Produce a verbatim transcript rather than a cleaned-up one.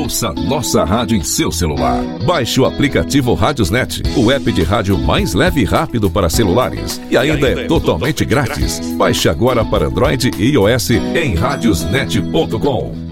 Ouça nossa rádio em seu celular. Baixe o aplicativo Radiosnet, o app de rádio mais leve e rápido para celulares. E ainda, e ainda é, é totalmente, totalmente grátis. grátis. Baixe agora para Android e iOS em radiosnet ponto com.